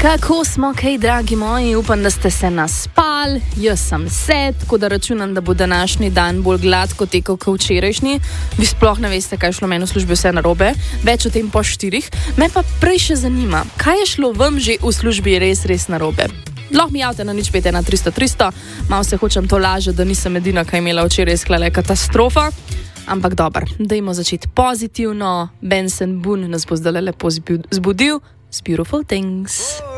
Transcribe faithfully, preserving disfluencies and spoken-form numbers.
Kako smo, kaj, dragi moji, upam, da ste se naspali, jaz sem se, tako da računam, da bo današnji dan bolj gladko tekel kot včerajšnji. Vi sploh ne veste, kaj je šlo meni v službi vse narobe, več o tem po štirih. Me pa prej še zanima, kaj je šlo vam že v službi res, res narobe. Lahko mi javite na nič pet ena tristo tristo, malo se hočem to laže, da nisem edina, kaj imela včeraj sklale katastrofa. Ampak dober, dajmo začeti pozitivno. Benson Boone nas bo zdaj lepo zbudil z Beautiful Things.